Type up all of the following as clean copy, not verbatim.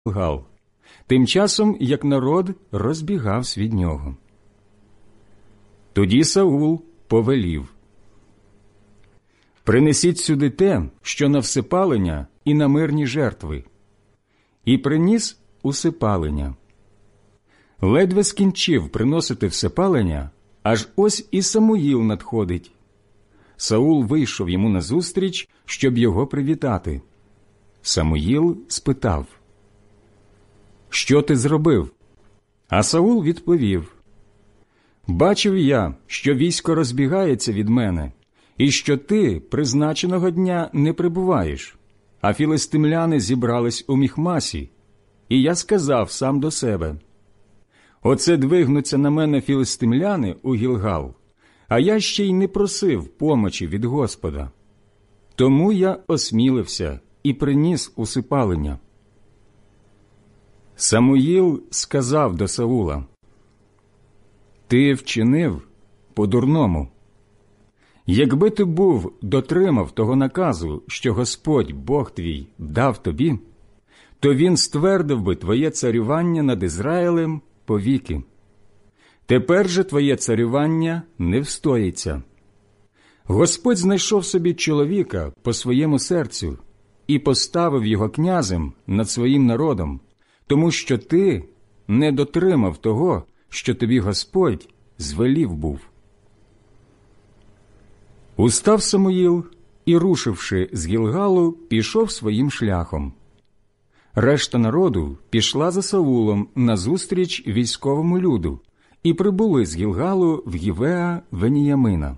Гілгал, тим часом, як народ розбігався від нього. Тоді Саул повелів: «Принесіть сюди те, що на всипалення і на мирні жертви». І приніс усипалення. Ледве скінчив приносити всипалення, аж ось і Самуїл надходить. Саул вийшов йому назустріч, щоб його привітати. Самуїл спитав: «Що ти зробив?» А Саул відповів: «Бачив я, що військо розбігається від мене, і що ти призначеного дня не прибуваєш, а філистимляни зібрались у Міхмасі, і я сказав сам до себе: оце двигнуться на мене філистимляни у Гілгал, а я ще й не просив помочі від Господа. Тому я осмілився і приніс усипалення». Самуїл сказав до Саула: «Ти вчинив по-дурному. Якби ти був дотримав того наказу, що Господь, Бог твій, дав тобі, то він ствердив би твоє царювання над Ізраїлем повіки. Тепер же твоє царювання не встоїться. Господь знайшов собі чоловіка по своєму серцю і поставив його князем над своїм народом, тому що ти не дотримав того, що тобі Господь звелів був». Устав Самуїл і, рушивши з Гілгалу, пішов своїм шляхом. Решта народу пішла за Саулом назустріч військовому люду і прибули з Гілгалу в Гівеа Веніямина.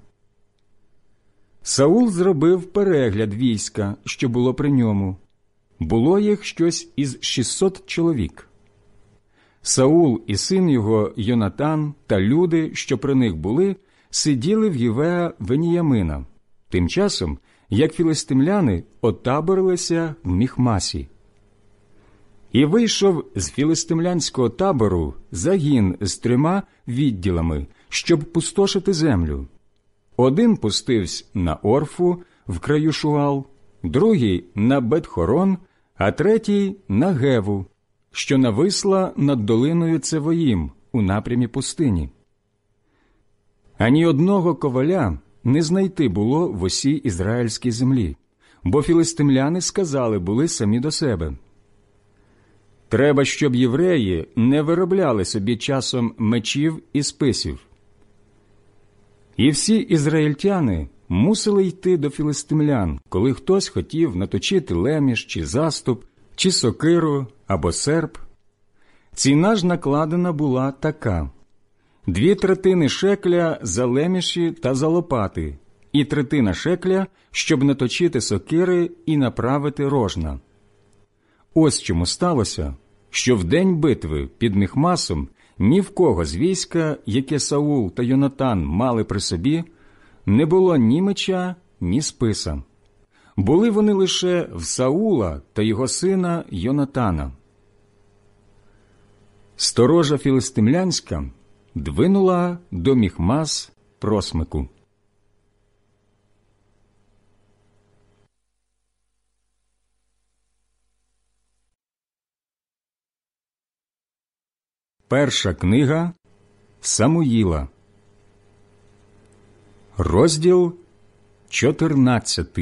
Саул зробив перегляд війська, що було при ньому. Було їх щось із 600 чоловік. Саул і син його Йонатан та люди, що при них були, сиділи в Гівеа Веніямина, тим часом, як філистимляни отаборилися в Міхмасі. І вийшов з філистимлянського табору загін з 3 відділами, щоб пустошити землю. Один пустився на Орфу в краю Шуал, другий – на Бет-хорон, а третій – на Геву, що нависла над долиною Цевоїм у напрямі пустині. Ані одного коваля не знайти було в усій ізраїльській землі, бо філистимляни сказали були самі до себе: «Треба, щоб євреї не виробляли собі часом мечів і списів». І всі ізраїльтяни мусили йти до філистимлян, коли хтось хотів наточити леміш чи заступ, чи сокиру або серп. Ціна ж накладена була така: 2/3 шекля за леміші та за лопати, і 1/3 шекля, щоб наточити сокири і направити рожна. Ось чому сталося, що в день битви під Міхмасом ні в кого з війська, яке Саул та Йонатан мали при собі, не було ні меча, ні списа. Були вони лише в Саула та його сина Йонатана. Сторожа філистимлянська двинула до Міхмас просмику. Перша книга Самуїла, розділ 14.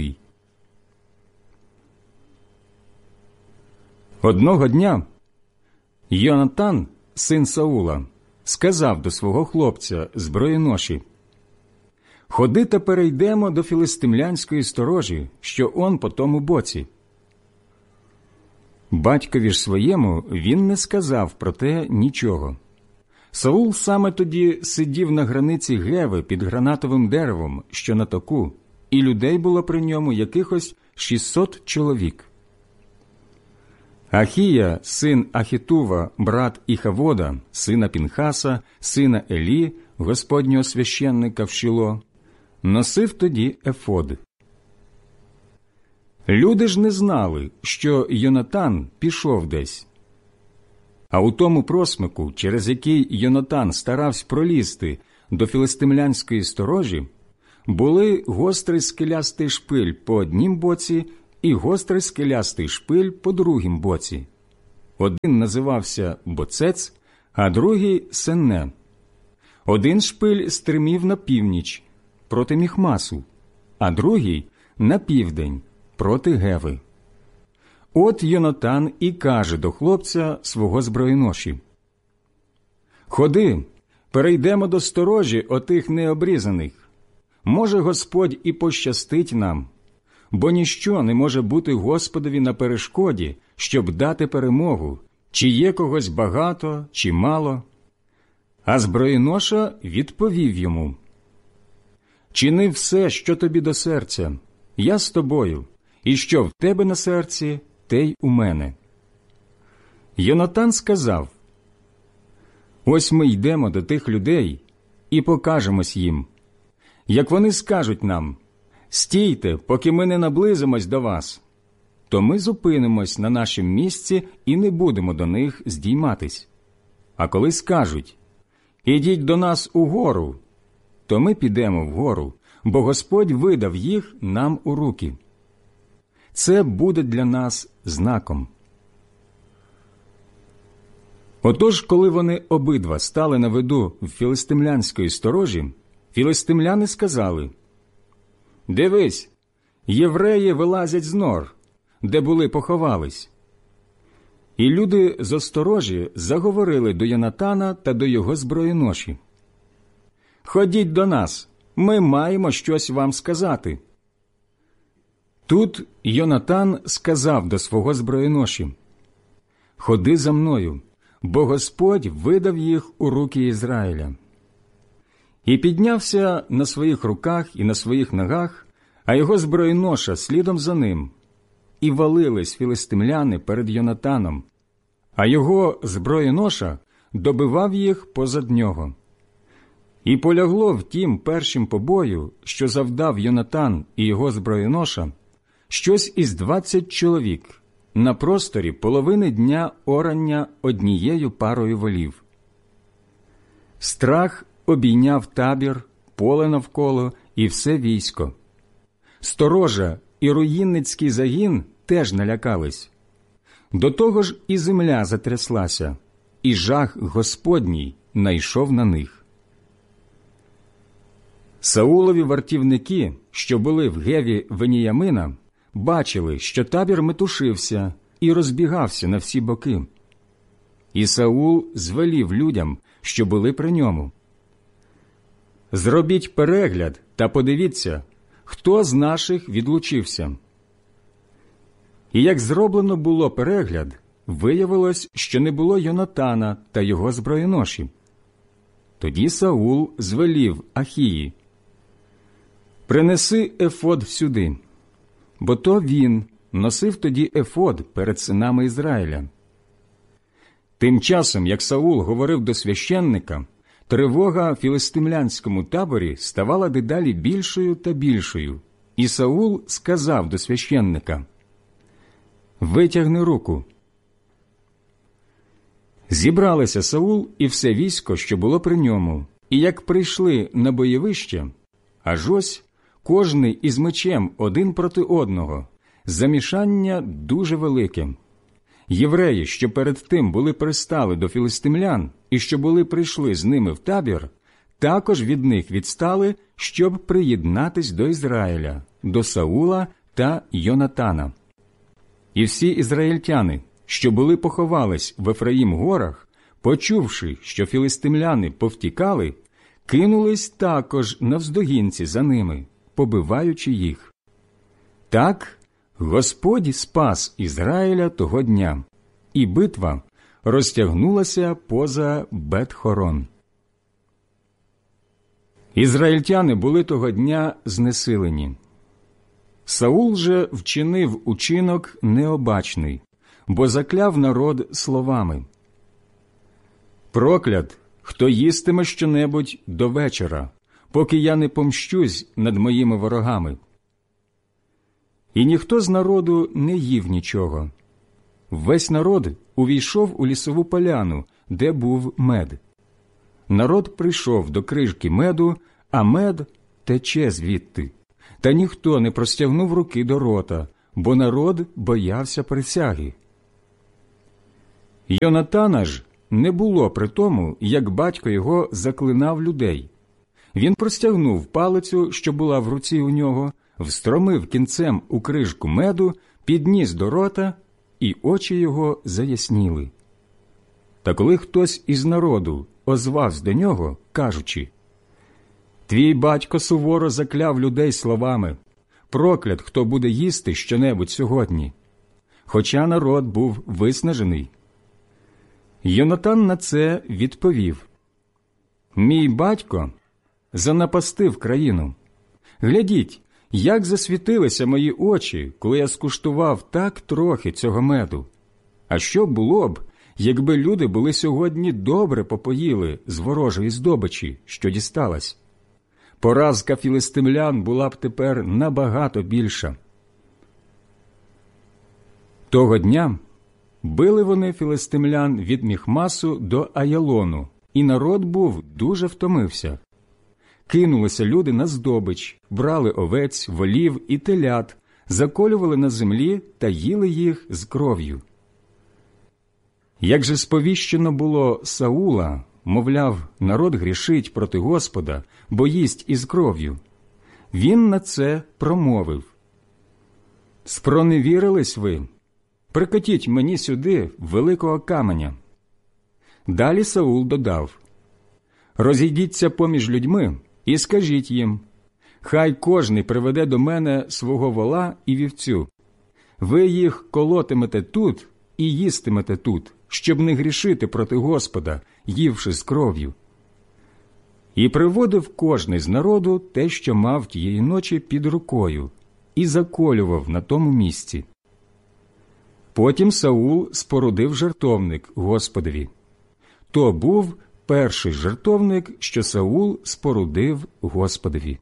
Одного дня Йонатан, син Саула, сказав до свого хлопця зброєноші: «Ходи та перейдемо до філистимлянської сторожі, що он по тому боці». Батькові ж своєму він не сказав про те нічого. Саул саме тоді сидів на границі Геви під гранатовим деревом, що на току, і людей було при ньому якихось 600 чоловік. Ахія, син Ахітува, брат Іхавода, сина Пінхаса, сина Елі, господнього священника в Шіло, носив тоді ефод. Люди ж не знали, що Йонатан пішов десь. А у тому просмику, через який Йонатан старався пролізти до філистимлянської сторожі, були гострий скелястий шпиль по однім боці і гострий скелястий шпиль по другім боці. Один називався Боцец, а другий – Сенне. Один шпиль стримів на північ, проти Міхмасу, а другий – на південь, проти Геви. От Йонатан і каже до хлопця свого зброєноші: «Ходи, перейдемо до сторожі отих необрізаних. Може, Господь і пощастить нам, бо ніщо не може бути Господові на перешкоді, щоб дати перемогу, чи є когось багато, чи мало». А зброєноша відповів йому: «Чини все, що тобі до серця, я з тобою, і що в тебе на серці, те й у мене». Йонатан сказав: «Ось ми йдемо до тих людей і покажемось їм. Як вони скажуть нам: стійте, поки ми не наблизимось до вас, то ми зупинимось на нашім місці і не будемо до них здійматись. А коли скажуть: ідіть до нас угору, то ми підемо вгору, бо Господь видав їх нам у руки. Це буде для нас знаком». Отож, коли вони обидва стали на виду в філистимлянської сторожі, філистимляни сказали: «Дивись, євреї вилазять з нор, де були поховались». І люди з осторожі заговорили до Йонатана та до його зброєноші: «Ходіть до нас, ми маємо щось вам сказати». Тут Йонатан сказав до свого зброєноші: «Ходи за мною, бо Господь видав їх у руки Ізраїля». І піднявся на своїх руках і на своїх ногах, а його зброєноша слідом за ним. І валились філистимляни перед Йонатаном, а його зброєноша добивав їх позад нього. І полягло в тім першім побою, що завдав Йонатан і його зброєноша, щось із 20 чоловік на просторі половини дня орання однією парою волів. Страх обійняв табір, поле навколо і все військо. Сторожа і руїнницький загін теж налякались. До того ж і земля затряслася, і жах Господній найшов на них. Саулові вартівники, що були в Геві Веніямина, бачили, що табір метушився і розбігався на всі боки. І Саул звелів людям, що були при ньому: «Зробіть перегляд та подивіться, хто з наших відлучився». І як зроблено було перегляд, виявилось, що не було Йонатана та його зброєноші. Тоді Саул звелів Ахії: «Принеси ефод сюди», бо то він носив тоді ефод перед синами Ізраїля. Тим часом, як Саул говорив до священника, тривога в філистимлянському таборі ставала дедалі більшою та більшою, і Саул сказав до священника: «Витягни руку». Зібралися Саул і все військо, що було при ньому, і як прийшли на бойовище, аж ось кожний із мечем один проти одного, замішання дуже велике. Євреї, що перед тим були пристали до філистимлян і що були прийшли з ними в табір, також від них відстали, щоб приєднатись до Ізраїля, до Саула та Йонатана. І всі ізраїльтяни, що були поховались в Ефраїм-горах, почувши, що філистимляни повтікали, кинулись також навздогінці за ними, побиваючи їх. Так Господь спас Ізраїля того дня, і битва розтягнулася поза Бет-хорон. Ізраїльтяни були того дня знесилені. Саул же вчинив учинок необачний, бо закляв народ словами: «Проклят, хто їстиме щонебудь до вечора, поки я не помщусь над моїми ворогами». І ніхто з народу не їв нічого. Весь народ увійшов у лісову поляну, де був мед. Народ прийшов до крижки меду, а мед тече звідти. Та ніхто не простягнув руки до рота, бо народ боявся присяги. Йонатана ж не було при тому, як батько його заклинав людей. Він простягнув палицю, що була в руці у нього, встромив кінцем у крижку меду, підніс до рота, і очі його заясніли. Та коли хтось із народу озвався до нього, кажучи: «Твій батько суворо закляв людей словами: проклят, хто буде їсти щонебудь сьогодні», хоча народ був виснажений. Йонатан на це відповів: «Мій батько занапастив країну. Глядіть, як засвітилися мої очі, коли я скуштував так трохи цього меду. А що було б, якби люди були сьогодні добре попоїли з ворожої здобичі, що дісталась? Поразка філистимлян була б тепер набагато більша». Того дня били вони філистимлян від Міхмасу до Аялону, і народ був дуже втомився. Кинулися люди на здобич, брали овець, волів і телят, заколювали на землі та їли їх з кров'ю. Як же сповіщено було Саула, мовляв, народ грішить проти Господа, бо їсть із кров'ю, він на це промовив: «Спроневірились ви? Прикотіть мені сюди великого каменя». Далі Саул додав: «Розійдіться поміж людьми і скажіть їм: хай кожний приведе до мене свого вола і вівцю. Ви їх колотимете тут і їстимете тут, щоб не грішити проти Господа, ївши з кров'ю». І приводив кожний з народу те, що мав тієї ночі під рукою, і заколював на тому місці. Потім Саул спорудив жертовник Господові. То був перший жертовник, що Саул спорудив Господові.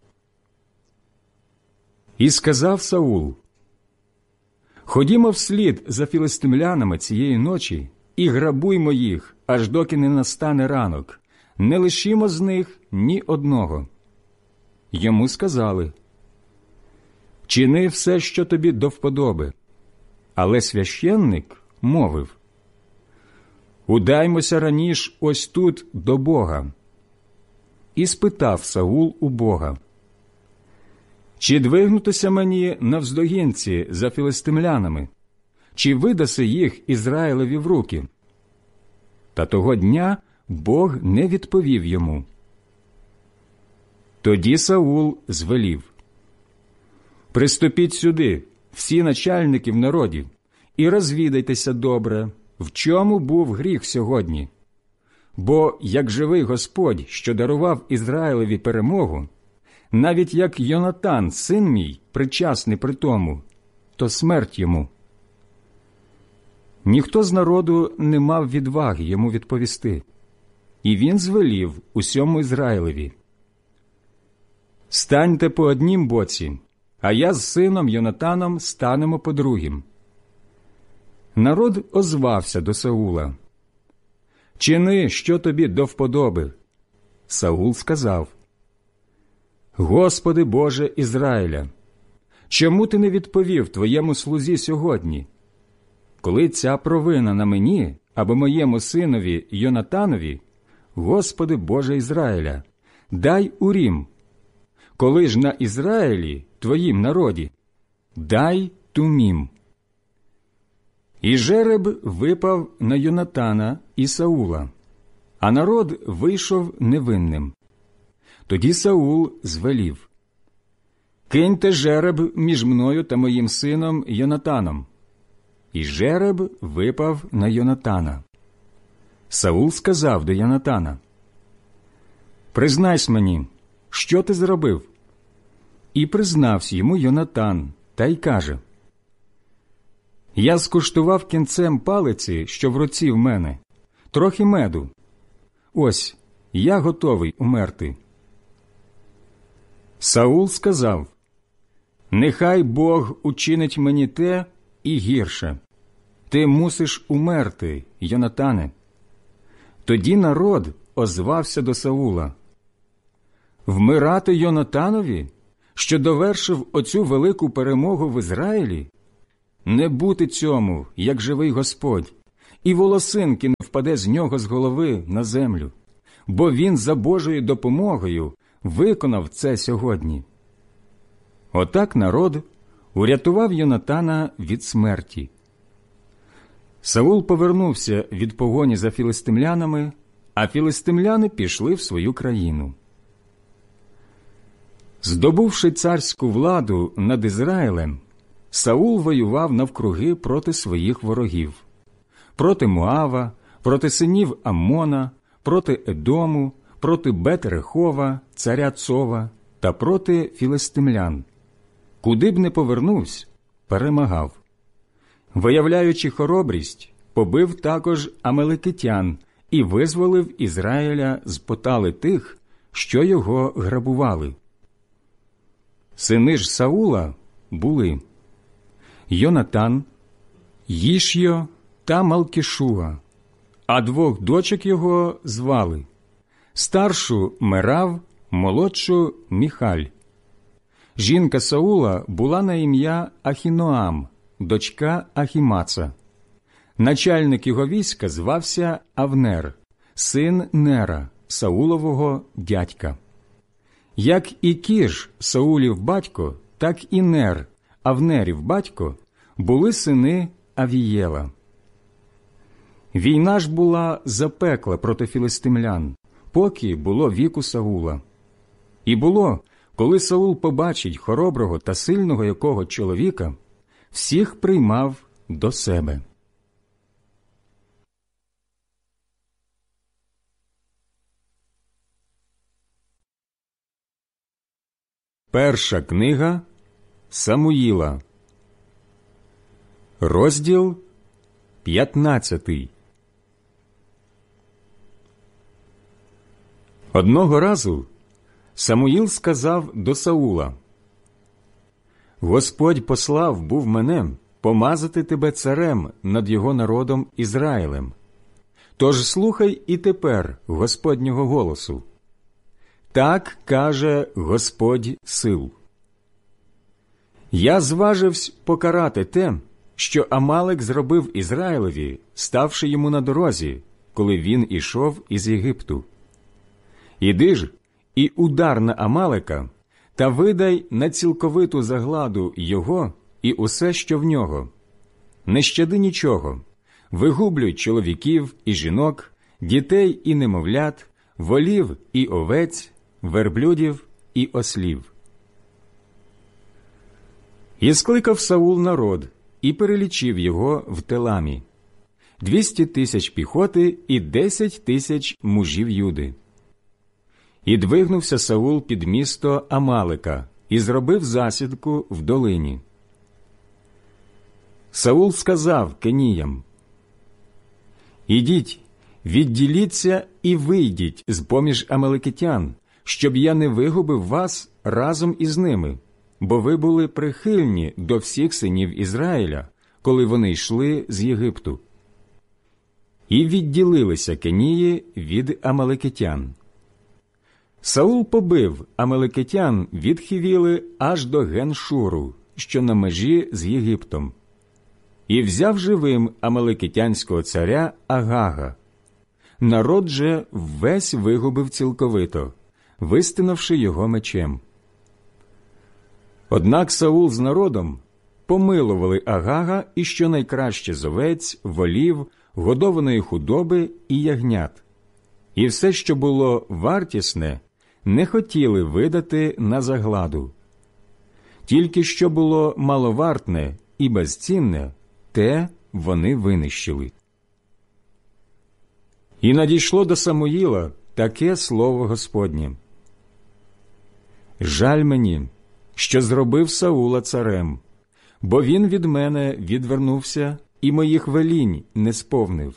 І сказав Саул: «Ходімо вслід за філистимлянами цієї ночі і грабуймо їх, аж доки не настане ранок, не лишімо з них ні одного». Йому сказали: «Чини все, що тобі до вподоби». Але священник мовив: «Удаймося раніш ось тут до Бога». І спитав Саул у Бога: «Чи двигнутися мені навздогінці за філистимлянами? Чи видаси їх Ізраїлеві в руки?» Та того дня Бог не відповів йому. Тоді Саул звелів: «Приступіть сюди, всі начальники в народі, і розвідайтеся добре, в чому був гріх сьогодні. Бо, як живий Господь, що дарував Ізраїлеві перемогу, навіть як Йонатан, син мій, причасний при тому, то смерть йому». Ніхто з народу не мав відваги йому відповісти, і він звелів усьому Ізраїлеві: «Станьте по однім боці, а я з сином Йонатаном станемо по другім». Народ озвався до Саула: «Чини, що тобі до вподоби». Саул сказав: «Господи Боже Ізраїля, чому ти не відповів твоєму слузі сьогодні? Коли ця провина на мені або моєму синові Йонатанові, Господи Боже Ізраїля, дай Урім. Коли ж на Ізраїлі, твоїм народі, дай Тумім». І жереб випав на Йонатана і Саула, а народ вийшов невинним. Тоді Саул звелів: «Киньте жереб між мною та моїм сином Йонатаном». І жереб випав на Йонатана. Саул сказав до Йонатана: «Признайсь мені, що ти зробив?» І признався йому Йонатан, та й каже: «Я скуштував кінцем палиці, що в руці в мене, трохи меду. Ось, я готовий умерти». Саул сказав: «Нехай Бог учинить мені те і гірше. Ти мусиш умерти, Йонатане». Тоді народ озвався до Саула: «Вмирати Йонатанові, що довершив оцю велику перемогу в Ізраїлі? Не бути цьому, як живий Господь, і волосинки не впаде з нього з голови на землю, бо він за Божою допомогою виконав це сьогодні». Отак народ урятував Йонатана від смерті. Саул повернувся від погоні за філистимлянами, а філистимляни пішли в свою країну. Здобувши царську владу над Ізраїлем, Саул воював навкруги проти своїх ворогів – проти Моава, проти синів Аммона, проти Едому, проти Бет-Рехова, царя Цова та проти філистимлян. Куди б не повернувся, перемагав. Виявляючи хоробрість, побив також амалекитян і визволив Ізраїля з потали тих, що його грабували. Сини ж Саула були Йонатан, Їшйо та Малкішуа, а двох дочок його звали старшу Мерав, молодшу Міхаль. Жінка Саула була на ім'я Ахіноам, дочка Ахімаца. Начальник його війська звався Авнер, син Нера, Саулового дядька. Як і Кіш, Саулів батько, так і Нер, Авнерів батько, були сини Авієла. Війна ж була запекла проти філистимлян, поки було віку Саула. І було, коли Саул побачить хороброго та сильного якого чоловіка, всіх приймав до себе. Перша книга Самуїла, розділ 15. Одного разу Самуїл сказав до Саула: «Господь послав був мене помазати тебе царем над його народом Ізраїлем. Тож слухай і тепер Господнього голосу. Так каже Господь сил: Я зваживсь покарати те, що Амалек зробив Ізраїлеві, ставши йому на дорозі, коли він ішов із Єгипту. Іди ж і удар на Амалека, та видай на цілковиту загладу його і усе, що в нього. Не щади нічого, вигублюй чоловіків і жінок, дітей і немовлят, волів і овець, верблюдів і ослів». І скликав Саул народ і перелічив його в Теламі: 200 тисяч піхоти і 10 тисяч мужів Юди. І двигнувся Саул під місто Амалека і зробив засідку в долині. Саул сказав кеніям: «Ідіть, відділіться і вийдіть з-поміж амалекитян, щоб я не вигубив вас разом із ними, бо ви були прихильні до всіх синів Ізраїля, коли вони йшли з Єгипту». І відділилися кенії від амалекитян. Саул побив амалекитян від Хівіли аж до Ген-Шуру, що на межі з Єгиптом, і взяв живим амалекитянського царя Агага. Народ же весь вигубив цілковито, вистинавши його мечем. Однак Саул з народом помилували Агага і щонайкраще з овець, волів, годованої худоби і ягнят, і все, що було вартісне, не хотіли видати на загладу. Тільки що було маловартне і безцінне, те вони винищили. І надійшло до Самуїла таке слово Господнє: «Жаль мені, що зробив Саула царем, бо він від мене відвернувся і моїх велінь не сповнив».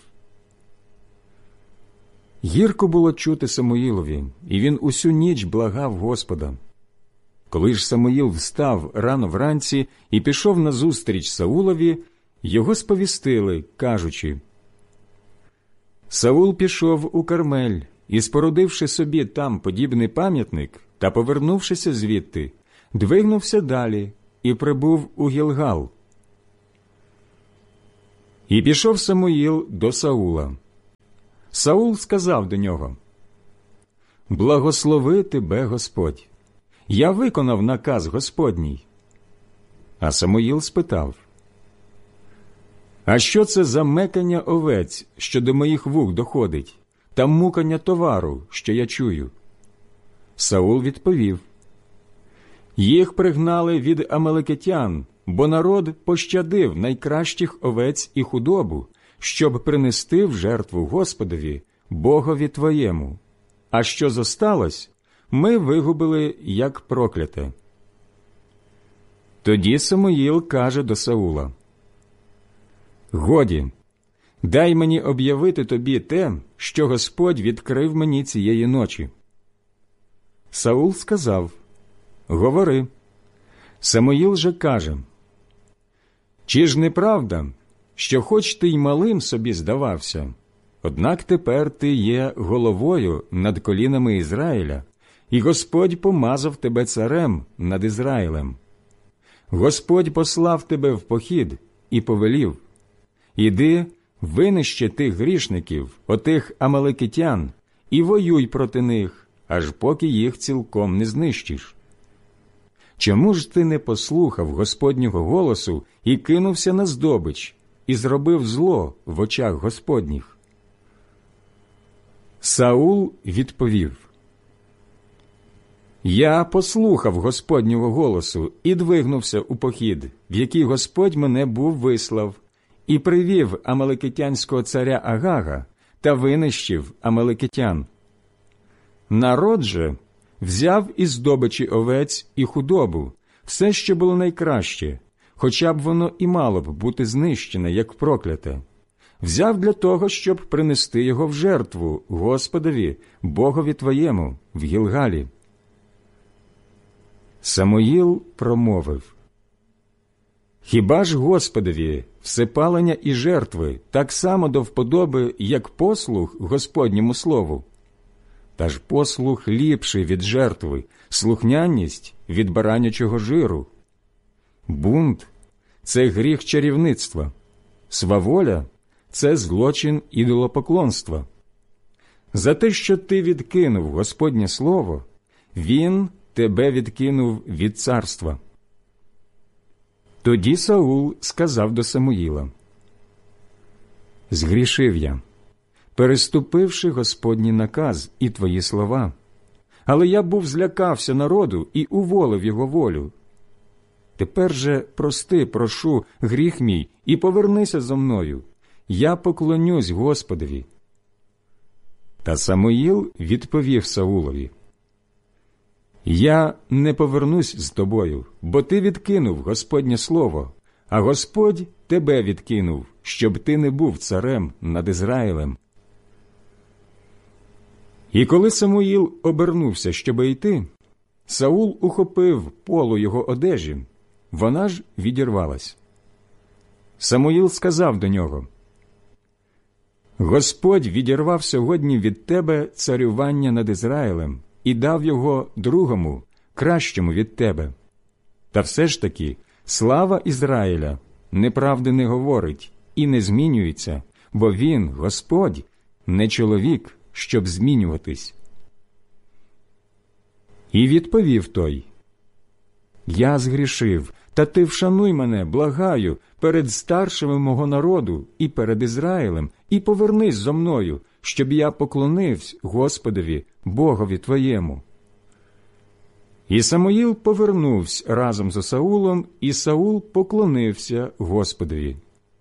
Гірко було чути Самуїлові, і він усю ніч благав Господа. Коли ж Самуїл встав рано вранці і пішов назустріч Саулові, його сповістили, кажучи: «Саул пішов у Кармель і, спорудивши собі там подібний пам'ятник та повернувшися звідти, двигнувся далі і прибув у Гілгал». І пішов Самуїл до Саула. Саул сказав до нього: «Благослови тебе Господь, я виконав наказ Господній». А Самуїл спитав: «А що це за мекання овець, що до моїх вух доходить, та мукання товару, що я чую?» Саул відповів: «Їх пригнали від амалекитян, бо народ пощадив найкращих овець і худобу, щоб принести в жертву Господові, Богові твоєму. А що зосталось, ми вигубили як прокляте». Тоді Самуїл каже до Саула: «Годі, дай мені об'явити тобі те, що Господь відкрив мені цієї ночі». Саул сказав: «Говори». Самуїл же каже: «Чи ж не правда, що хоч ти й малим собі здавався, однак тепер ти є головою над колінами Ізраїля, і Господь помазав тебе царем над Ізраїлем? Господь послав тебе в похід і повелів: іди, винищи тих грішників, отих амалекитян, і воюй проти них, аж поки їх цілком не знищиш. Чому ж ти не послухав Господнього голосу і кинувся на здобич, і зробив зло в очах Господніх?» Саул відповів: «Я послухав Господнього голосу і двигнувся у похід, в який Господь мене був вислав, і привів амалекитянського царя Агага та винищив амалекитян. Народ же взяв із здобичі овець і худобу, все, що було найкраще, хоча б воно і мало б бути знищене, як прокляте. Взяв для того, щоб принести його в жертву Господові, Богові твоєму, в Гілгалі». Самуїл промовив: «Хіба ж Господові всепалення і жертви так само до вподоби, як послух Господньому слову? Та ж послух ліпший від жертви, слухняність від баранячого жиру. Бунт – це гріх чарівництва, сваволя – це злочин ідолопоклонства. За те, що ти відкинув Господнє слово, Він тебе відкинув від царства». Тоді Саул сказав до Самуїла: «Згрішив я, переступивши Господній наказ і твої слова, але я був злякався народу і уволив його волю. Тепер же прости, прошу, гріх мій, і повернися зо мною, я поклонюсь Господові». Та Самуїл відповів Саулові: «Я не повернусь з тобою, бо ти відкинув Господнє слово, а Господь тебе відкинув, щоб ти не був царем над Ізраїлем». І коли Самуїл обернувся, щоби йти, Саул ухопив полу його одежі, вона ж відірвалась. Самуїл сказав до нього: «Господь відірвав сьогодні від тебе царювання над Ізраїлем і дав його другому, кращому від тебе. Та все ж таки слава Ізраїля неправди не говорить і не змінюється, бо він, Господь, не чоловік, щоб змінюватись». І відповів той: «Я згрішив, та ти вшануй мене, благаю, перед старшими мого народу і перед Ізраїлем, і повернись зо мною, щоб я поклонився Господові, Богові твоєму». І Самуїл повернувся разом з Саулом, і Саул поклонився Господові.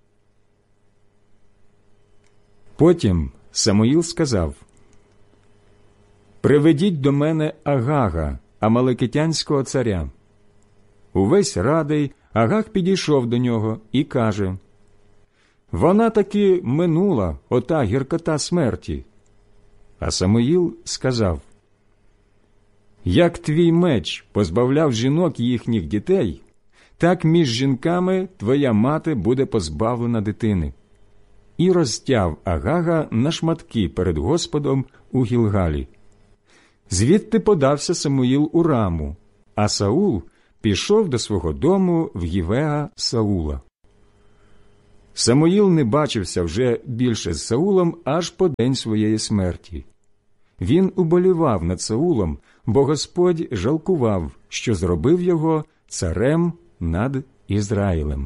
Потім Самуїл сказав: «Приведіть до мене Агага, амалекитянського царя». Увесь радий Агаг підійшов до нього і каже: «Вона таки минула, ота гіркота смерті». А Самуїл сказав: «Як твій меч позбавляв жінок їхніх дітей, так між жінками твоя мати буде позбавлена дитини». І розтяв Агага на шматки перед Господом у Гілгалі. Звідти подався Самуїл у Раму, а Саул пішов до свого дому в Гівеа Саула. Самуїл не бачився вже більше з Саулом аж по день своєї смерті. Він уболівав над Саулом, бо Господь жалкував, що зробив його царем над Ізраїлем.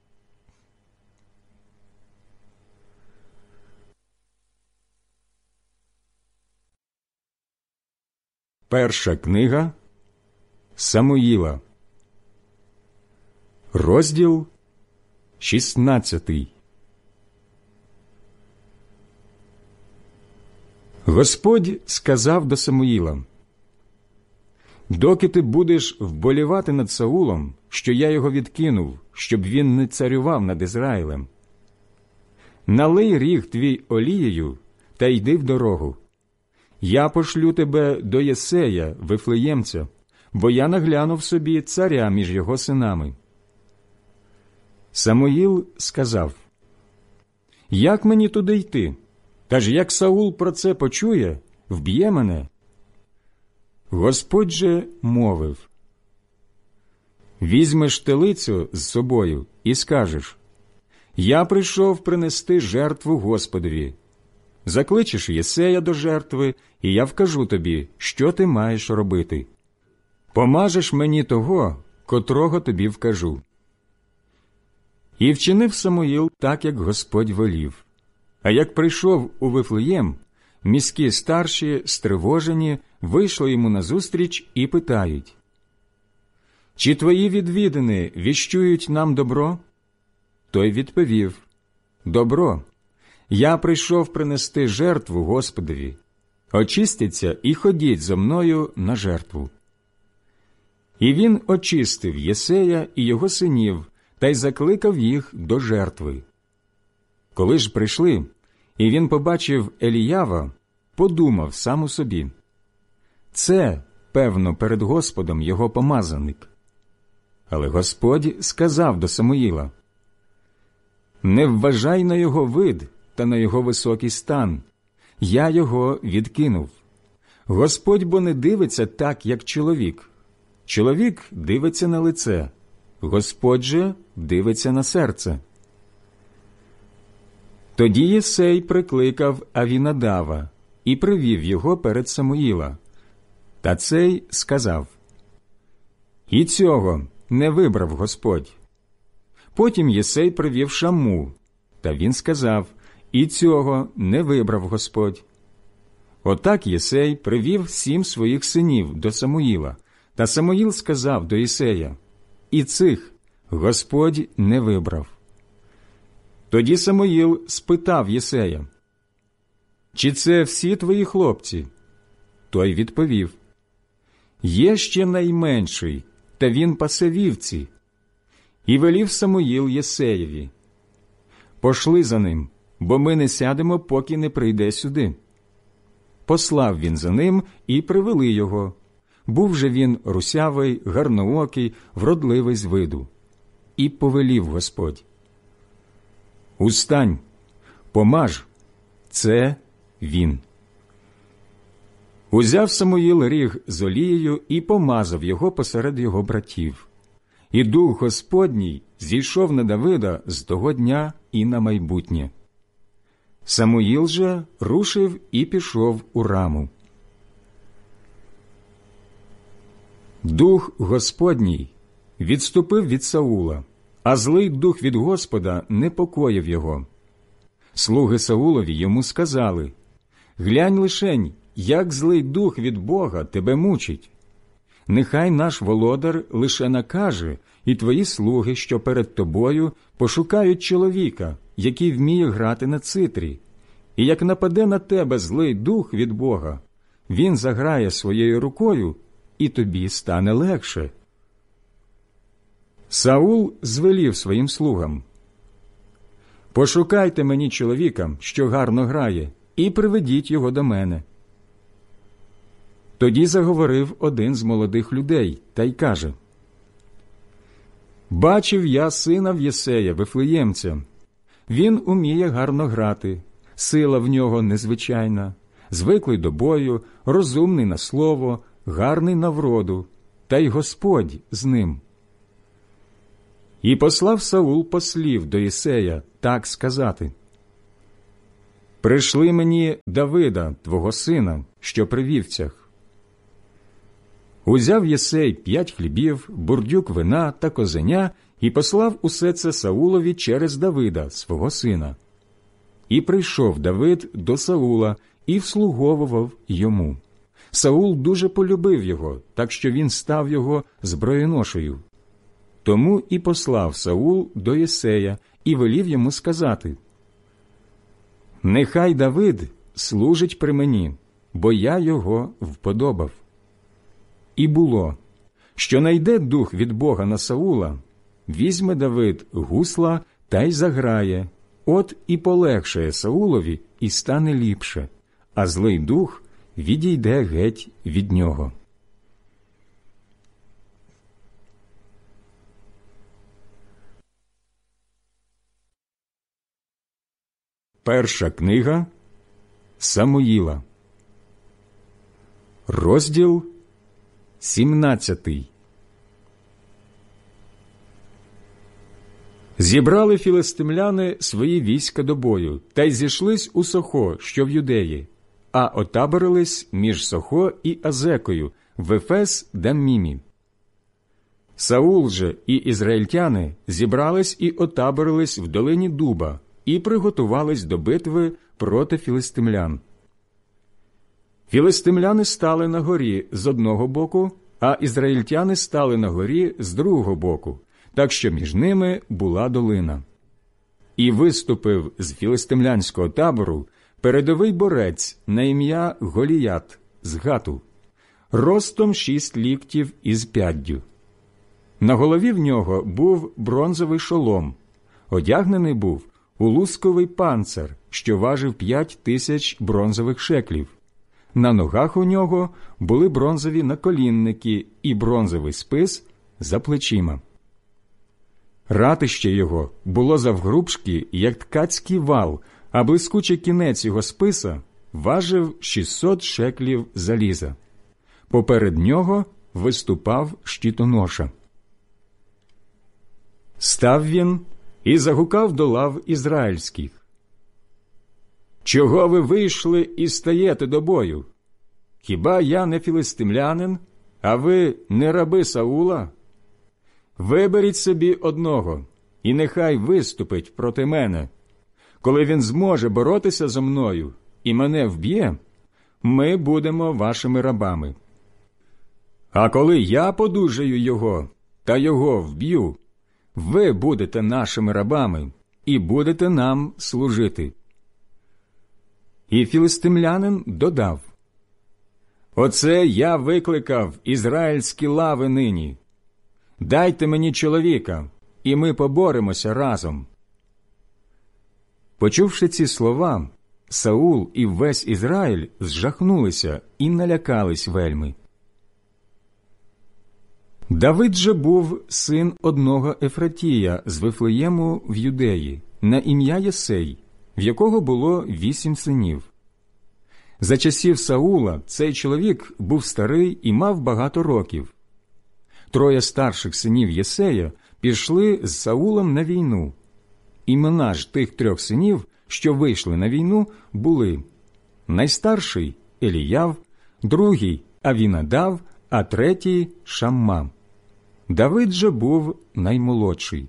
Перша книга Самуїла, розділ 16. Господь сказав до Самуїла: «Доки ти будеш вболівати над Саулом, що я його відкинув, щоб він не царював над Ізраїлем, налий ріг твій олією та йди в дорогу. Я пошлю тебе до Єсея, Вифлеємця, бо я наглянув собі царя між його синами». Самуїл сказав: «Як мені туди йти? Та ж як Саул про це почує, вб'є мене». Господь же мовив: «Візьмеш телицю з собою і скажеш: я прийшов принести жертву Господові. Закличеш Єсея до жертви, і я вкажу тобі, що ти маєш робити. Помажеш мені того, котрого тобі вкажу». І вчинив Самуїл так, як Господь велів. А як прийшов у Вифлеєм, міські старші, стривожені, вийшли йому назустріч і питають: «Чи твої відвідини віщують нам добро?» Той відповів: «Добро. Я прийшов принести жертву Господові. Очистіться і ходіть зо мною на жертву». І він очистив Єсея і його синів та й закликав їх до жертви. Коли ж прийшли, і він побачив Еліява, подумав сам у собі: «Це, певно, перед Господом його помазаник». Але Господь сказав до Самуїла: «Не вважай на його вид та на його високий стан. Я його відкинув. Господь бо не дивиться так, як чоловік. Чоловік дивиться на лице, Господь же дивиться на серце». Тоді Єсей прикликав Авінадава і привів його перед Самуїла. Та цей сказав: «І цього не вибрав Господь». Потім Єсей привів Шамму, та він сказав: «І цього не вибрав Господь». Отак Єсей привів 7 своїх синів до Самуїла, та Самуїл сказав до Єсея: «І цих Господь не вибрав». Тоді Самуїл спитав Єсея: «Чи це всі твої хлопці?» Той відповів: «Є ще найменший, та він пасе вівці». І велів Самуїл Єсеєві: «Пошли за ним, бо ми не сядемо, поки не прийде сюди». Послав він за ним, і привели його. Був же він русявий, гарноокий, вродливий з виду. І повелів Господь: «Устань, помаж, це він». Узяв Самуїл ріг з олією і помазав його посеред його братів. І Дух Господній зійшов на Давида з того дня і на майбутнє. Самуїл же рушив і пішов у Раму. Дух Господній відступив від Саула, а злий дух від Господа непокоїв його. Слуги Саулові йому сказали: «Глянь лишень, як злий дух від Бога тебе мучить. Нехай наш володар лише накаже, і твої слуги, що перед тобою, пошукають чоловіка, який вміє грати на цитрі. І як нападе на тебе злий дух від Бога, він заграє своєю рукою, і тобі стане легше». Саул звелів своїм слугам: «Пошукайте мені чоловіка, що гарно грає, і приведіть його до мене». Тоді заговорив один з молодих людей та й каже: «Бачив я сина в Єсея, Вифлеємця. Він уміє гарно грати, сила в нього незвичайна, звиклий до бою, розумний на слово, гарний на вроду, та й Господь з ним». І послав Саул послів до Єсея так сказати: «Пришли мені Давида, твого сина, що при вівцях». Узяв Єсей 5 хлібів, бурдюк вина та козеня і послав усе це Саулові через Давида, свого сина. І прийшов Давид до Саула і вслуговував йому. Саул дуже полюбив його, так що він став його зброєношею. Тому і послав Саул до Єсея і велів йому сказати: «Нехай Давид служить при мені, бо я його вподобав». І було, що найде дух від Бога на Саула, візьме Давид гусла та й заграє, от і полегшає Саулові і стане ліпше, а злий дух відійде геть від нього. Перша книга Самуїла, розділ 17. Зібрали філистимляни свої війська до бою, та й зійшлись у Сохо, що в Юдеї, а отаборились між Сохо і Азекою в Ефес-Даммімі. Саул же і ізраїльтяни зібрались і отаборились в долині Дуба і приготувались до битви проти філистимлян. Філистимляни стали на горі з одного боку, а ізраїльтяни стали на горі з другого боку, так що між ними була долина. І виступив з філистимлянського табору передовий борець на ім'я Голіят з Гату, ростом 6 ліктів із п'яддю. На голові в нього був бронзовий шолом, одягнений був у лусковий панцир, що важив 5000 бронзових шеклів. На ногах у нього були бронзові наколінники і бронзовий спис за плечима. Ратище його було завгрубшки, як ткацький вал, а блискучий кінець його списа важив 600 шеклів заліза. Поперед нього виступав щитоноша. Став він і загукав до лав ізраїльських: «Чого ви вийшли і стаєте до бою? Хіба я не філистимлянин, а ви не раби Саула? Виберіть собі одного, і нехай виступить проти мене. Коли він зможе боротися зо мною і мене вб'є, ми будемо вашими рабами. А коли я подужаю його та його вб'ю, ви будете нашими рабами і будете нам служити». І філистимлянин додав: «Оце я викликав ізраїльські лави нині. Дайте мені чоловіка, і ми поборемося разом». Почувши ці слова, Саул і весь Ізраїль зжахнулися і налякались вельми. Давид же був син одного Ефратія з Вифлеєму в Юдеї, на ім'я Єсей, в якого було 8 синів. За часів Саула цей чоловік був старий і мав багато років. 3 старших синів Єсея пішли з Саулом на війну. Імена ж тих 3 синів, що вийшли на війну, були: найстарший – Еліяв, другий – Авінадав, а третій – Шамма. Давид же був наймолодший.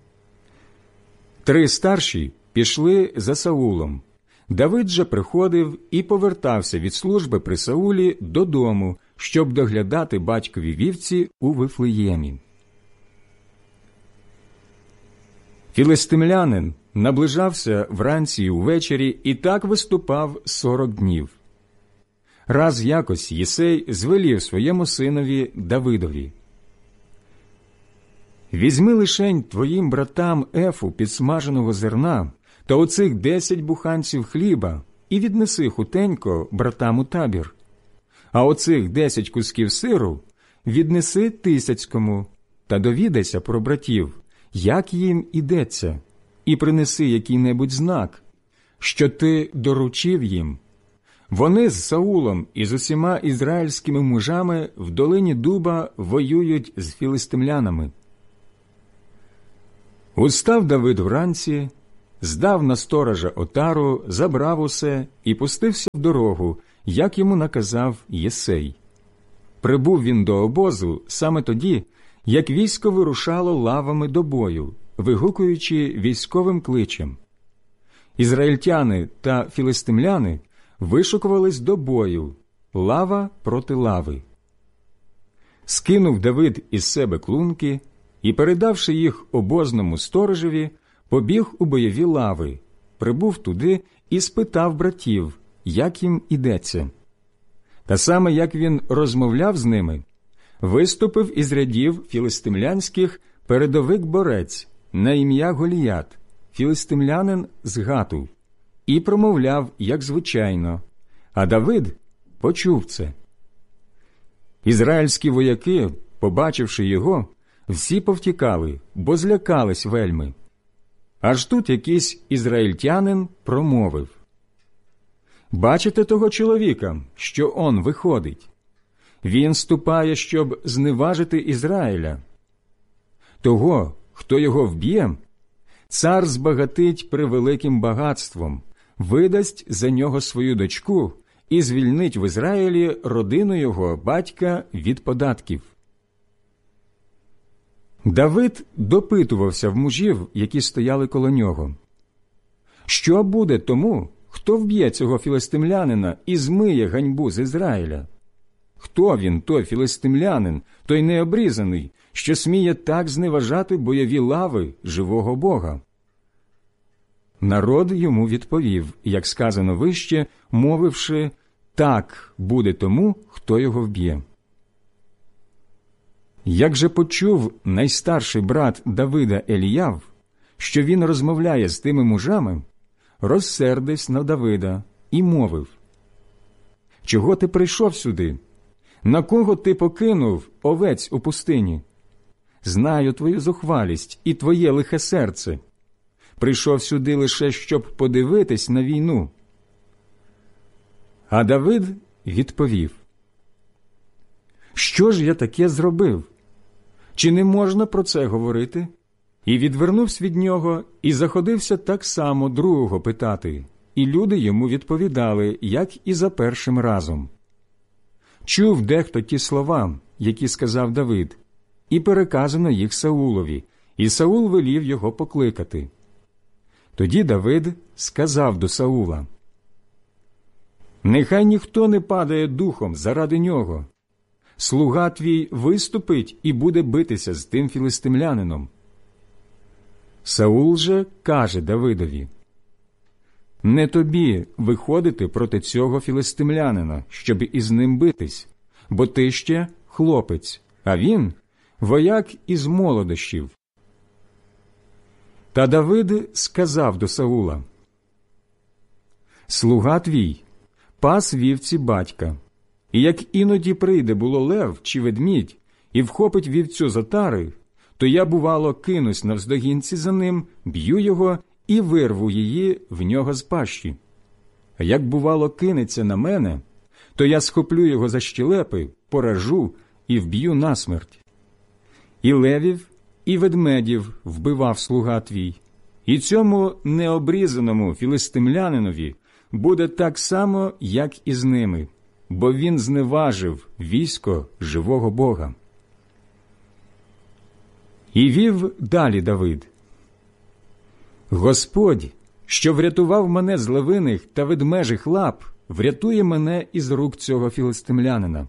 3 старші пішли за Саулом. Давид же приходив і повертався від служби при Саулі додому, щоб доглядати батькові вівці у Вифлеємі. Філистимлянин наближався вранці й увечері і так виступав 40 днів. Раз якось Єсей звелів своєму синові Давидові: «Візьми лишень твоїм братам ефу підсмаженого зерна та оцих 10 буханців хліба і віднеси хутенько братам у табір. А оцих 10 кусків сиру віднеси Тисяцькому та довідайся про братів, як їм ідеться, і принеси який-небудь знак, що ти доручив їм. Вони з Саулом і з усіма ізраїльськими мужами в долині Дуба воюють з філистимлянами». Устав Давид вранці здав на сторожа отару, забрав усе і пустився в дорогу, як йому наказав Єсей. Прибув він до обозу саме тоді, як військо вирушало лавами до бою, вигукуючи військовим кличем. Ізраїльтяни та філистимляни вишукувались до бою, лава проти лави. Скинув Давид із себе клунки і, передавши їх обозному сторожеві, побіг у бойові лави, прибув туди і спитав братів, як їм ідеться. Та саме, як він розмовляв з ними, виступив із рядів філистимлянських передовик борець на ім'я Голіят, філистимлянин з Гату, і промовляв, як звичайно, а Давид почув це. Ізраїльські вояки, побачивши його, всі повтікали, бо злякались вельми. Аж тут якийсь ізраїльтянин промовив: «Бачите того чоловіка, що он виходить? Він ступає, щоб зневажити Ізраїля. Того, хто його вб'є, цар збагатить превеликим багатством, видасть за нього свою дочку і звільнить в Ізраїлі родину його батька від податків». Давид допитувався в мужів, які стояли коло нього. Що буде тому, хто вб'є цього філистимлянина і змиє ганьбу з Ізраїля? Хто він, той філистимлянин, той необрізаний, що сміє так зневажати бойові лави живого Бога? Народ йому відповів, як сказано вище, мовивши: «Так буде тому, хто його вб'є». Як же почув найстарший брат Давида Еліяв, що він розмовляє з тими мужами, розсердився на Давида і мовив: «Чого ти прийшов сюди? На кого ти покинув овець у пустині? Знаю твою зухвалість і твоє лихе серце. Прийшов сюди лише, щоб подивитись на війну». А Давид відповів: «Що ж я таке зробив? Чи не можна про це говорити?» І відвернувся від нього, і заходився так само другого питати, і люди йому відповідали, як і за першим разом. Чув дехто ті слова, які сказав Давид, і переказано їх Саулові, і Саул велів його покликати. Тоді Давид сказав до Саула: «Нехай ніхто не падає духом заради нього. Слуга твій виступить і буде битися з тим філистимлянином». Саул же каже Давидові: «Не тобі виходити проти цього філистимлянина, щоб із ним битись, бо ти ще хлопець, а він – вояк із молодощів». Та Давид сказав до Саула: «Слуга твій пас вівці батька, і як іноді прийде було лев чи ведмідь і вхопить вівцю з отари, то я, бувало, кинусь навздогінці за ним, б'ю його і вирву її в нього з пащі. А як, бувало, кинеться на мене, то я схоплю його за щелепи, поражу і вб'ю насмерть. І левів, і ведмедів вбивав слуга твій, і цьому необрізаному філистимлянинові буде так само, як і з ними, бо він зневажив військо живого Бога». І вів далі Давид: «Господь, що врятував мене з левиних та ведмежих лап, врятує мене із рук цього філистимлянина».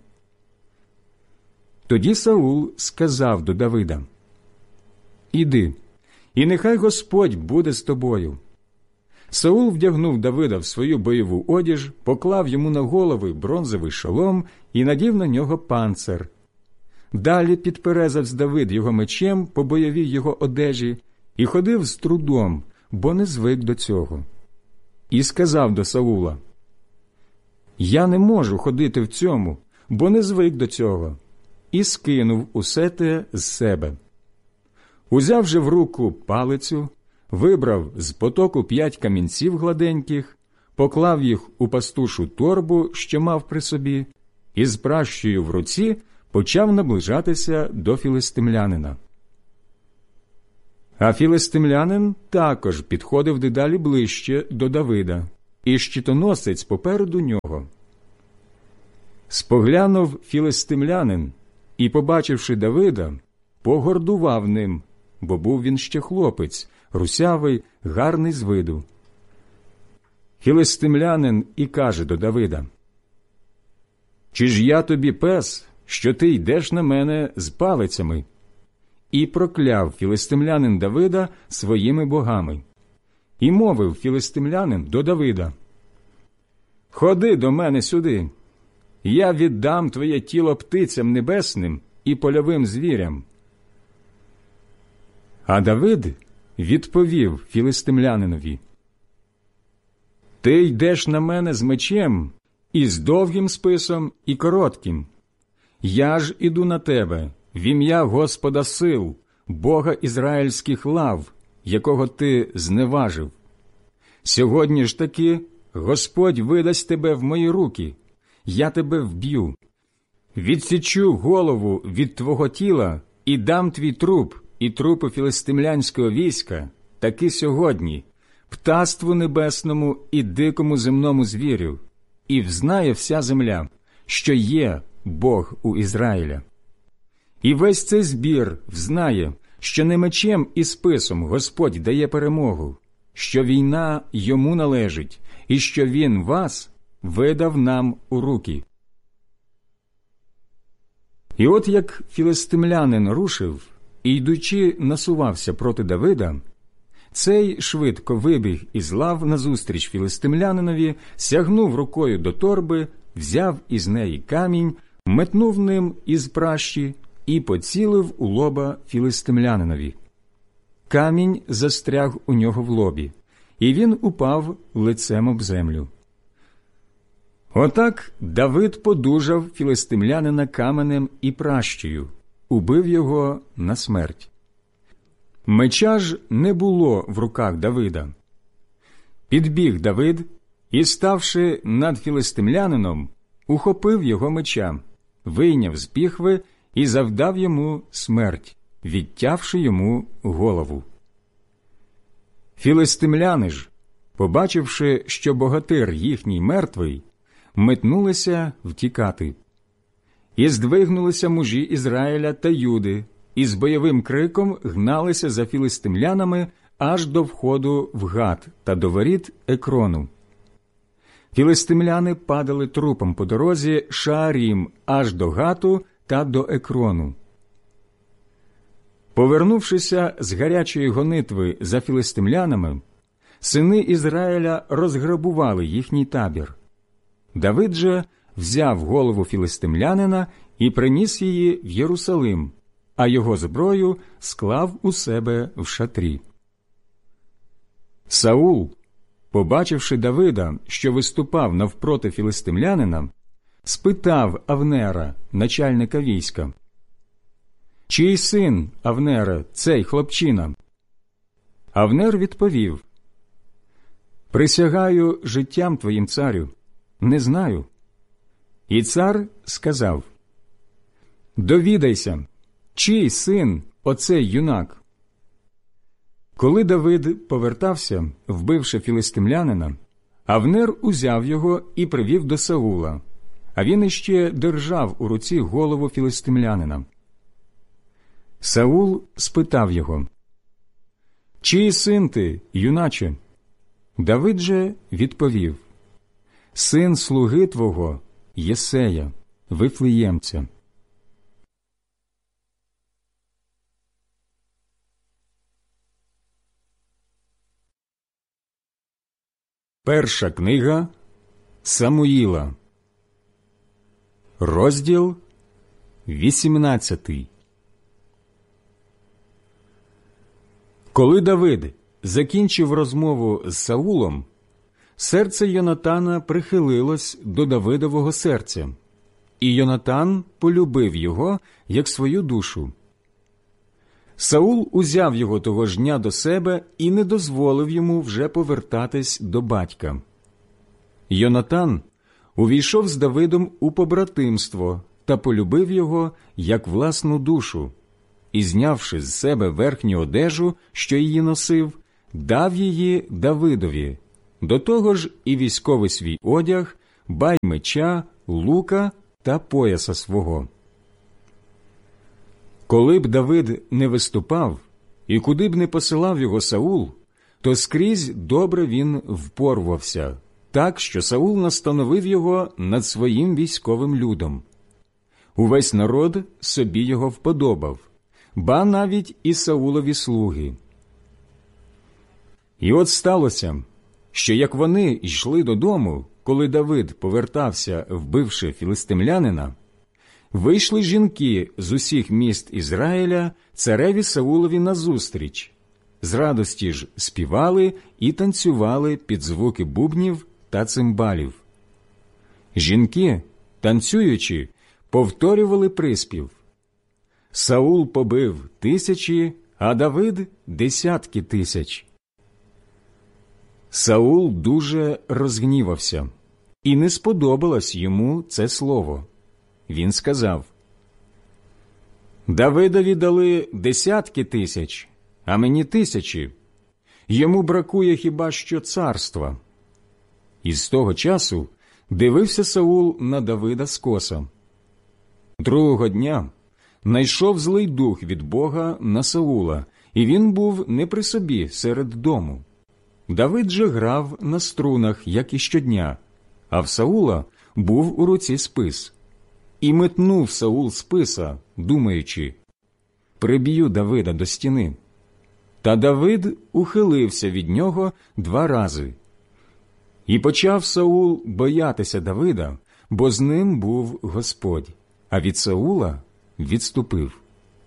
Тоді Саул сказав до Давида: «Іди, і нехай Господь буде з тобою». Саул вдягнув Давида в свою бойову одіж, поклав йому на голови бронзовий шолом і надів на нього панцир. Далі підперезав Давид його мечем по бойовій його одежі і ходив з трудом, бо не звик до цього. І сказав до Саула: «Я не можу ходити в цьому, бо не звик до цього». І скинув усе те з себе. Узяв же в руку палицю, вибрав з потоку 5 камінців гладеньких, поклав їх у пастушу торбу, що мав при собі, і з пращею в руці почав наближатися до філистимлянина. А філистимлянин також підходив дедалі ближче до Давида, і щитоносець попереду нього. Споглянув філистимлянин і, побачивши Давида, погордував ним, бо був він ще хлопець, русявий, гарний з виду. Філистимлянин і каже до Давида: «Чи ж я тобі пес, що ти йдеш на мене з палицями?» І прокляв філистимлянин Давида своїми богами. І мовив філистимлянин до Давида: «Ходи до мене сюди, я віддам твоє тіло птицям небесним і польовим звірям». А Давид відповів філистимлянинові: «Ти йдеш на мене з мечем, і з довгим списом, і коротким. Я ж іду на тебе в ім'я Господа сил, Бога ізраїльських лав, якого ти зневажив. Сьогодні ж таки Господь видасть тебе в мої руки, я тебе вб'ю. Відсічу голову від твого тіла і дам твій труп і трупи філистимлянського війська таки сьогодні, птаству небесному і дикому земному звірю, і взнає вся земля, що є Бог у Ізраїля. І весь цей збір взнає, що не мечем і списом Господь дає перемогу, що війна йому належить, і що він вас видав нам у руки». І от як філистимлянин рушив і, йдучи, насувався проти Давида, цей швидко вибіг із лав назустріч філистимлянинові, сягнув рукою до торби, взяв із неї камінь, метнув ним із пращі і поцілив у лоба філистимлянинові. Камінь застряг у нього в лобі, і він упав лицем об землю. Отак Давид подужав філистимлянина каменем і пращею, убив його на смерть. Меча ж не було в руках Давида. Підбіг Давид і, ставши над філистимлянином, ухопив його меча, вийняв з піхви і завдав йому смерть, відтявши йому голову. Філистимляни ж, побачивши, що богатир їхній мертвий, метнулися втікати. І здвигнулися мужі Ізраїля та Юди, і з бойовим криком гналися за філистимлянами аж до входу в Гат та до воріт Екрону. Філистимляни падали трупом по дорозі Шаарім аж до Гату та до Екрону. Повернувшися з гарячої гонитви за філистимлянами, сини Ізраїля розграбували їхній табір. Давид же взяв голову філистимлянина і приніс її в Єрусалим, а його зброю склав у себе в шатрі. Саул, побачивши Давида, що виступав навпроти філистимлянина, спитав Авнера, начальника війська: «Чий син, Авнере, цей хлопчина?» Авнер відповів: «Присягаю життям твоїм, царю, не знаю». І цар сказав: «Довідайся, чий син оцей юнак?» Коли Давид повертався, вбивши філистимлянина, Авнер узяв його і привів до Саула, а він іще держав у руці голову філистимлянина. Саул спитав його: «Чий син ти, юначе?» Давид же відповів: «Син слуги твого Єсея, Вифлеємця». Перша книга Самуїла, розділ 18. Коли Давид закінчив розмову з Саулом, серце Йонатана прихилилось до Давидового серця, і Йонатан полюбив його, як свою душу. Саул узяв його того ж дня до себе і не дозволив йому вже повертатись до батька. Йонатан увійшов з Давидом у побратимство та полюбив його, як власну душу, і, знявши з себе верхню одежу, що її носив, дав її Давидові, до того ж і військовий свій одяг, бай меча, лука та пояса свого. Коли б Давид не виступав, і куди б не посилав його Саул, то скрізь добре він впорвався, так, що Саул настановив його над своїм військовим людом. Увесь народ собі його вподобав, ба навіть і Саулові слуги. І от сталося, що як вони йшли додому, коли Давид повертався, вбивши філистимлянина, вийшли жінки з усіх міст Ізраїля цареві Саулові назустріч, з радості ж співали і танцювали під звуки бубнів та цимбалів. Жінки, танцюючи, повторювали приспів: «Саул побив тисячі, а Давид – десятки тисяч». Саул дуже розгнівався, і не сподобалось йому це слово. Він сказав: «Давидові дали десятки тисяч, а мені тисячі. Йому бракує хіба що царства». І з того часу дивився Саул на Давида скоса. Другого дня найшов злий дух від Бога на Саула, і він був не при собі серед дому. Давид же грав на струнах, як і щодня, а в Саула був у руці спис. І метнув Саул списа, думаючи: «Приб'ю Давида до стіни». Та Давид ухилився від нього 2 рази. І почав Саул боятися Давида, бо з ним був Господь, а від Саула відступив.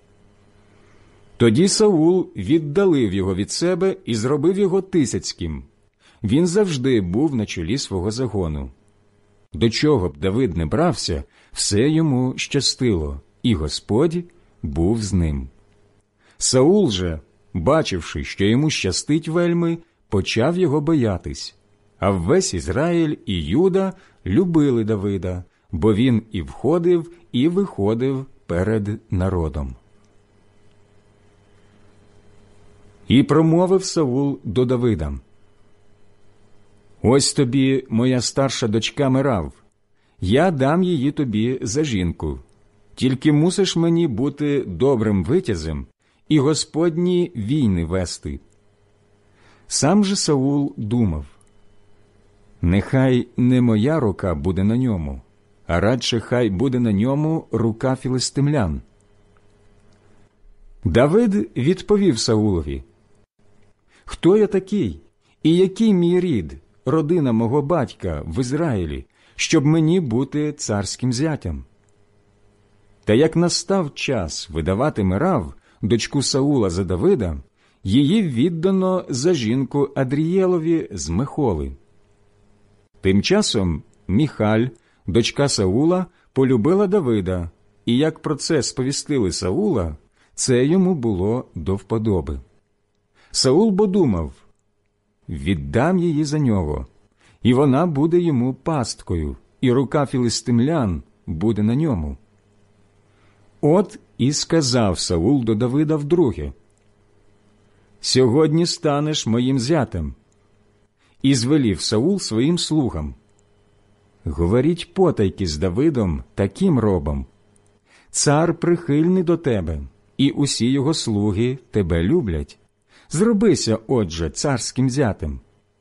Тоді Саул віддалив його від себе і зробив його тисяцьким. Він завжди був на чолі свого загону. До чого б Давид не брався, все йому щастило, і Господь був з ним. Саул же, бачивши, що йому щастить вельми, почав його боятись, а весь Ізраїль і Юда любили Давида, бо він і входив, і виходив перед народом. І промовив Саул до Давида: «Ось тобі моя старша дочка Мерав, я дам її тобі за жінку, тільки мусиш мені бути добрим витязем і Господні війни вести». Сам же Саул думав: «Нехай не моя рука буде на ньому, а радше хай буде на ньому рука філистимлян». Давид відповів Саулові: «Хто я такий, і який мій рід, родина мого батька в Ізраїлі, щоб мені бути царським зятям?» Та як настав час видавати Мерав, дочку Саула, за Давида, її віддано за жінку Адрієлові з Мехоли. Тим часом Міхаль, дочка Саула, полюбила Давида, і як про це сповістили Саула, це йому було до вподоби. Саул бо думав: «Віддам її за нього, і вона буде йому пасткою, і рука філистимлян буде на ньому». От і сказав Саул до Давида вдруге: «Сьогодні станеш моїм зятем». І звелів Саул своїм слугам: «Говоріть потайки з Давидом таким робом: цар прихильний до тебе, і усі його слуги тебе люблять. Зробися, отже, царським зятем».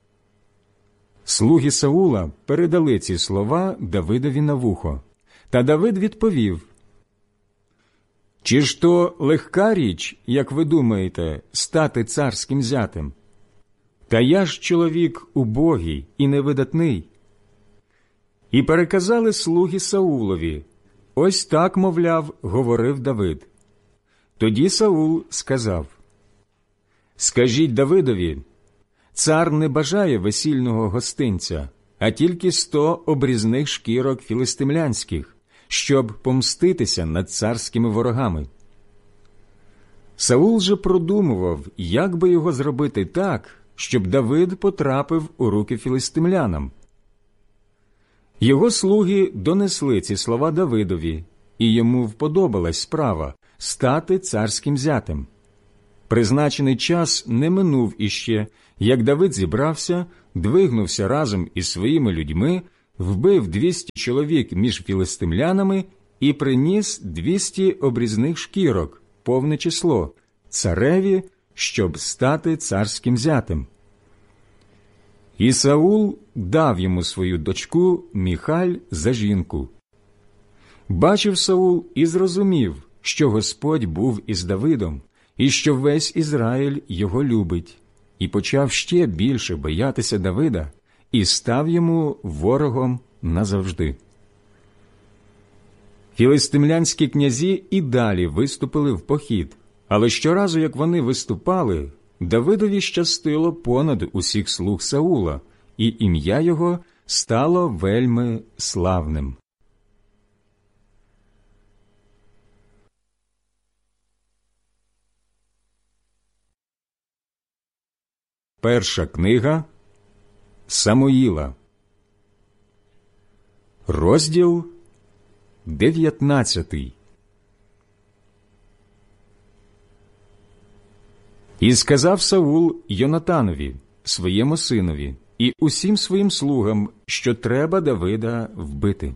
Слуги Саула передали ці слова Давидові на вухо, та Давид відповів: «Чи ж то легка річ, як ви думаєте, стати царським зятем? Та я ж чоловік убогий і невидатний». І переказали слуги Саулові: «Ось так, мовляв, говорив Давид». Тоді Саул сказав: «Скажіть Давидові, цар не бажає весільного гостинця, а тільки 100 обрізних шкірок філистимлянських, щоб помститися над царськими ворогами». Саул же продумував, як би його зробити так, щоб Давид потрапив у руки філистимлянам. Його слуги донесли ці слова Давидові, і йому вподобалась справа, стати царським зятем. Призначений час не минув іще, як Давид зібрався, двигнувся разом із своїми людьми, вбив 200 чоловік між філистимлянами і приніс 200 обрізних шкірок, повне число, цареві, щоб стати царським зятем. І Саул дав йому свою дочку Міхаль за жінку. Бачив Саул і зрозумів, що Господь був із Давидом, і що весь Ізраїль його любить, і почав ще більше боятися Давида, і став йому ворогом назавжди. Філистимлянські князі і далі виступили в похід, але щоразу, як вони виступали, Давидові щастило понад усіх слуг Саула, і ім'я його стало вельми славним. Перша книга Самуїла, розділ 19. І сказав Саул Йонатанові, своєму синові, і усім своїм слугам, що треба Давида вбити.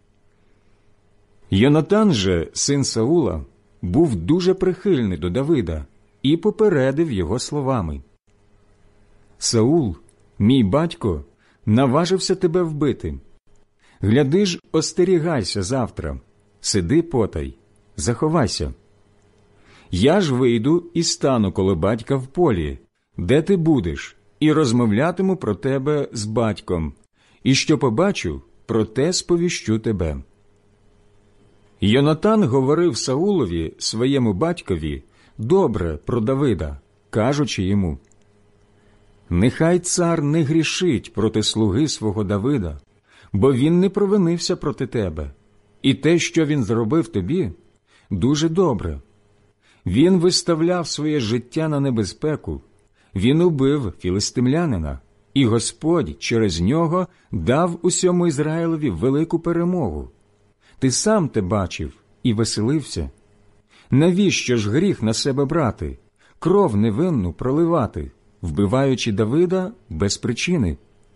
Йонатан же, син Саула, був дуже прихильний до Давида і попередив його словами: «Саул, мій батько, наважився тебе вбити. Гляди ж, остерігайся завтра, сиди потай, заховайся. Я ж вийду і стану коло батька в полі, де ти будеш, і розмовлятиму про тебе з батьком, і що побачу, про те сповіщу тебе». Йонатан говорив Саулові, своєму батькові, добре про Давида, кажучи йому: «Нехай цар не грішить проти слуги свого Давида, бо він не провинився проти тебе, і те, що він зробив тобі, дуже добре. Він виставляв своє життя на небезпеку, він убив філистимлянина, і Господь через нього дав усьому Ізраїлеві велику перемогу. Ти сам те бачив і веселився. Навіщо ж гріх на себе брати, кров невинну проливати, вбиваючи Давида без причини?»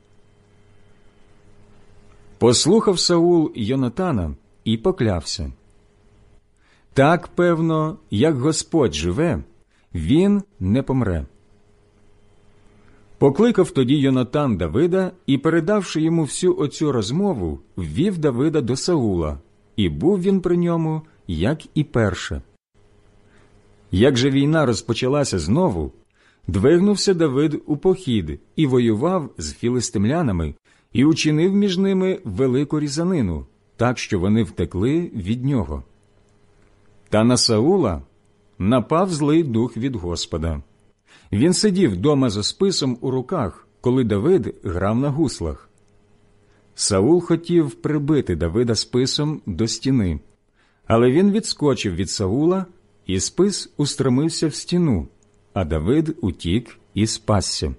Послухав Саул Йонатана і поклявся: «Так, певно, як Господь живе, він не помре». Покликав тоді Йонатан Давида і, передавши йому всю оцю розмову, ввів Давида до Саула, і був він при ньому, як і перше. Як же війна розпочалася знову, двигнувся Давид у похід і воював з філистимлянами, і учинив між ними велику різанину, так що вони втекли від нього. Та на Саула напав злий дух від Господа. Він сидів дома за списом у руках, коли Давид грав на гуслах. Саул хотів прибити Давида списом до стіни, але він відскочив від Саула, і спис устромився в стіну, а Давид утік і спасся.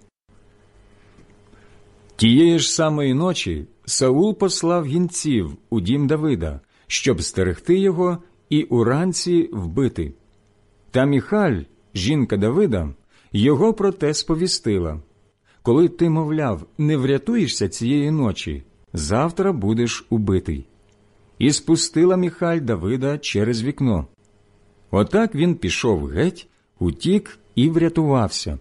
Тієї ж самої ночі Саул послав гінців у дім Давида, щоб стерегти його і уранці вбити. Та Міхаль, жінка Давида, його про те сповістила: «Коли ти, мовляв, не врятуєшся цієї ночі, завтра будеш убитий». І спустила Міхаль Давида через вікно. Отак він пішов геть, утік і врятувався.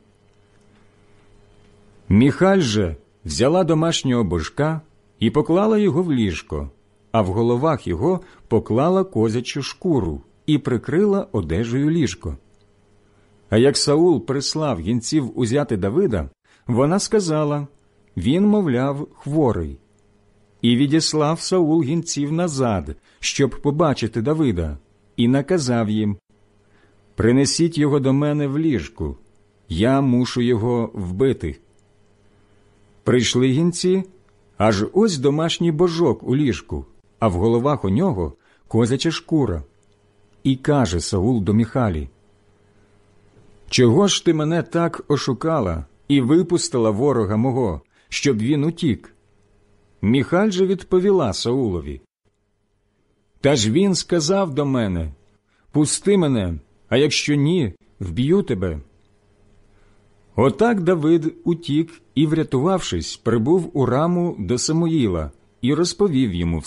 Міхаль же взяла домашнього божка і поклала його в ліжко, а в головах його поклала козячу шкуру і прикрила одежею ліжко. А як Саул прислав гінців узяти Давида, вона сказала: «Він, мовляв, хворий». І відіслав Саул гінців назад, щоб побачити Давида, і наказав їм: «Принесіть його до мене в ліжку, я мушу його вбити». Прийшли гінці, аж ось домашній божок у ліжку, а в головах у нього козяча шкура. І каже Саул до Міхалі: «Чого ж ти мене так ошукала і випустила ворога мого, щоб він утік?» Міхаль же відповіла Саулові: «Та ж він сказав до мене: пусти мене, а якщо ні, вб'ю тебе». Отак Давид утік і, врятувавшись, прибув у Раму до Самуїла і розповів йому